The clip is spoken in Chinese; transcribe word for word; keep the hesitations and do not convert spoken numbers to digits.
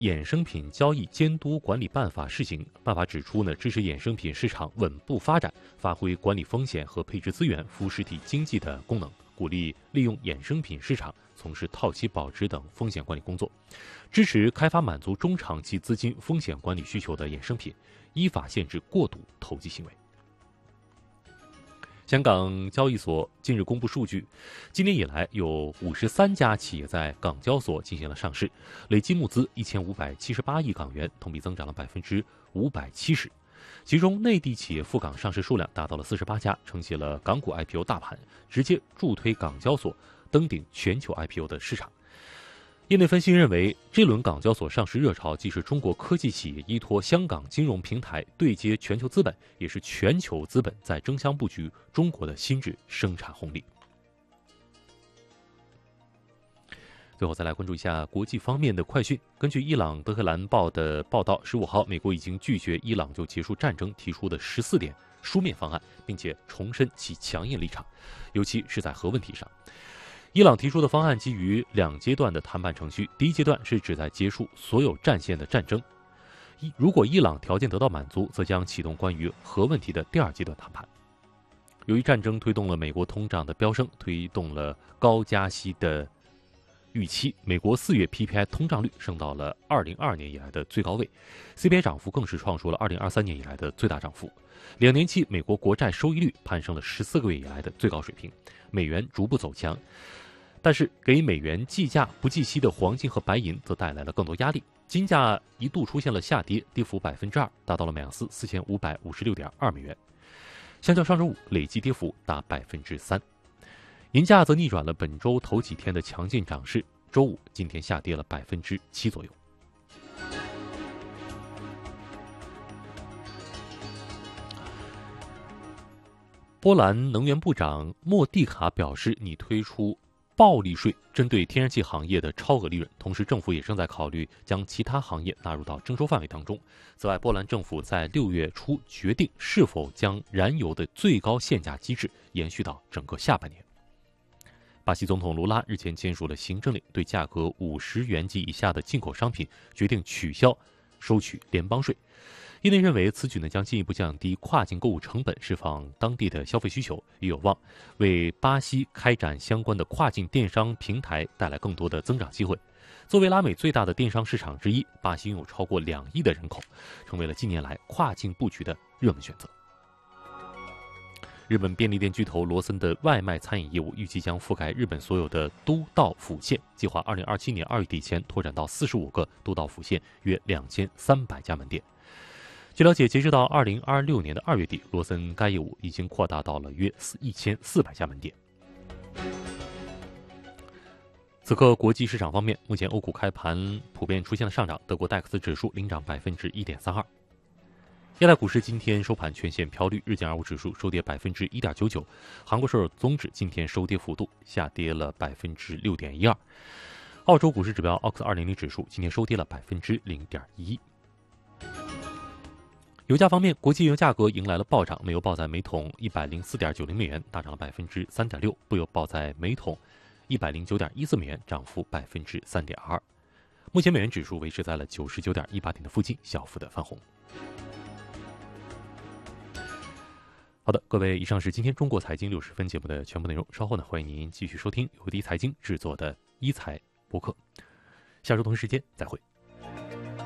衍生品交易监督管理办法试行。办法指出呢，支持衍生品市场稳步发展，发挥管理风险和配置资源、服务实体经济的功能，鼓励利用衍生品市场从事套期保值等风险管理工作，支持开发满足中长期资金风险管理需求的衍生品，依法限制过度投机行为。香港交易所近日公布数据，今年以来有五十三家企业在港交所进行了上市，累计募资一千五百七十八亿港元，同比增长了百分之五百七十。其中，内地企业赴港上市数量达到了四十八家，承袭了港股 I P O 大盘，直接助推港交所登顶全球 I P O 的市场。业内分析认为，这轮港交所上市热潮既是中国科技企业依托香港金融平台对接全球资本，也是全球资本在争相布局中国的新质生产红利。最后再来关注一下国际方面的快讯。根据伊朗德黑兰报的报道，十五号，美国已经拒绝伊朗就结束战争提出的十四点书面方案，并且重申其强硬立场，尤其是在核问题上。伊朗提出的方案基于两阶段的谈判程序，第一阶段是旨在结束所有战线的战争，如果伊朗条件得到满足，则将启动关于核问题的第二阶段谈判。由于战争推动了美国通胀的飙升，推动了高加息的预期，美国四月 P P I 通胀率升到了二零二二年以来的最高位， C P I 涨幅更是创出了二零二三年以来的最大涨幅。两年期美国国债收益率攀升了十四个月以来的最高水平，美元逐步走强。但是给美元计价不计息的黄金和白银则带来了更多压力，金价一度出现了下跌，跌幅百分之二，达到了每盎司四千五百五十六点二美元，相较上周五累计跌幅达百分之三。银价则逆转了本周头几天的强劲涨势，周五今天下跌了百分之七左右。波兰能源部长莫蒂卡表示，拟推出暴利税针对天然气行业的超额利润，同时政府也正在考虑将其他行业纳入到征收范围当中。此外，波兰政府在六月初决定是否将燃油的最高限价机制延续到整个下半年。巴西总统卢拉日前签署了行政令，对价格五十元及以下的进口商品决定取消收取联邦税。业内认为，此举呢将进一步降低跨境购物成本，释放当地的消费需求，也有望为巴西开展相关的跨境电商平台带来更多的增长机会。作为拉美最大的电商市场之一，巴西拥有超过两亿的人口，成为了近年来跨境布局的热门选择。日本便利店巨头罗森的外卖餐饮业务预计将覆盖日本所有的都道府县，计划二零二七年二月底前拓展到四十五个都道府县，约两千三百家门店。据了解，截止到二零二六年的二月底，罗森该业务已经扩大到了约一千四百家门店。此刻国际市场方面，目前欧股开盘普遍出现了上涨，德国戴克斯指数领涨百分之一点三二。亚太股市今天收盘全线飘绿，日经二五指数收跌百分之一点九九，韩国首尔综指今天收跌幅度下跌了百分之六点一二。澳洲股市指标奥克斯二零零指数今天收跌了百分之零点一一。油价方面，国际油价格迎来了暴涨，煤油报在每桶一百零四点九零美元，大涨了百分之三点六；布油报在每桶一百零九点一四美元，涨幅百分之三点二。目前美元指数维持在了九十九点一八点的附近，小幅的翻红。好的，各位，以上是今天中国财经六十分节目的全部内容。稍后呢，欢迎您继续收听由第一财经制作的一财播客。下周同一时间再会。